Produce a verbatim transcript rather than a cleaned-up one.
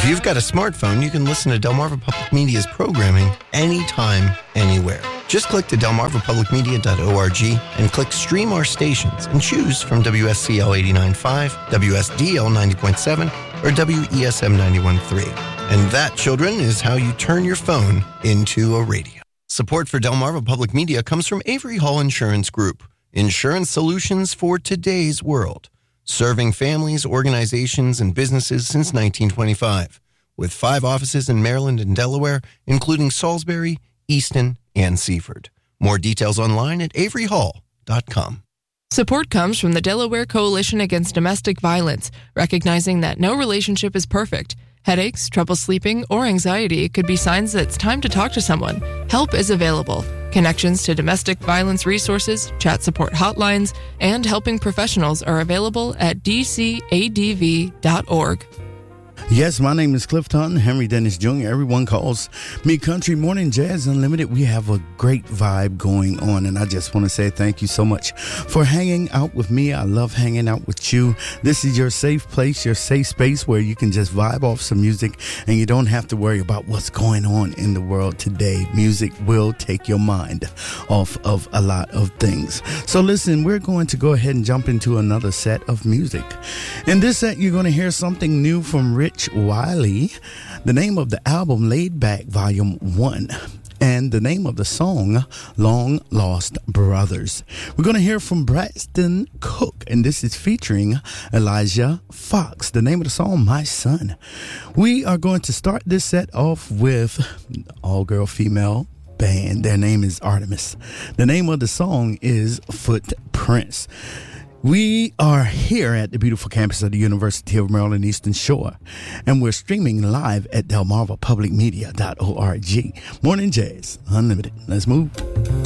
you've got a smartphone, you can listen to Delmarva Public Media's programming anytime, anywhere. Just click to delmarva public media dot org and click Stream Our Stations and choose from W S C L eighty-nine point five, W S D L ninety point seven, or W E S M ninety-one point three. And that, children, is how you turn your phone into a radio. Support for Delmarva Public Media comes from Avery Hall Insurance Group. Insurance solutions for today's world. Serving families, organizations, and businesses since nineteen twenty-five. With five offices in Maryland and Delaware, including Salisbury, Easton, and Seaford. More details online at avery hall dot com. Support comes from the Delaware Coalition Against Domestic Violence, recognizing that no relationship is perfect. Headaches, trouble sleeping, or anxiety could be signs that it's time to talk to someone. Help is available. Connections to domestic violence resources, chat support hotlines, and helping professionals are available at d c a d v dot org. Yes, my name is Cliff Taunton, Henry Dennis Junior Everyone calls me Country Morning Jazz Unlimited. We have a great vibe going on, and I just want to say thank you so much for hanging out with me. I love hanging out with you. This is your safe place, your safe space where you can just vibe off some music, and you don't have to worry about what's going on in the world today. Music will take your mind off of a lot of things. So listen, we're going to go ahead and jump into another set of music. In this set, you're going to hear something new from Rich Wiley. The name of the album, Laid Back Volume one, and the name of the song, Long Lost Brothers. We're going to hear from Braxton Cook, and this is featuring Elijah Fox. The name of the song, My Son. We are going to start this set off with all-girl female band. Their name is Artemis. The name of the song is Footprints. We are here at the beautiful campus of the University of Maryland Eastern Shore, and we're streaming live at delmarva public media dot org. Morning Jazz Unlimited. Let's move.